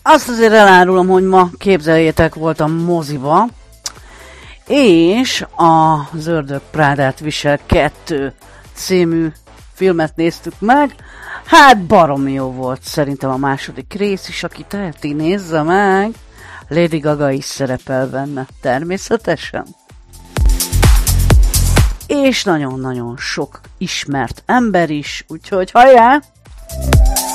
azt azért elárulom, hogy ma képzeljétek voltam moziba, és az Ördög Prádát visel 2 című filmet néztük meg. Hát baromi jó volt szerintem a második rész is, aki teheti, nézze meg. Lady Gaga is szerepel benne, természetesen. És nagyon-nagyon sok ismert ember is, úgyhogy hajrá!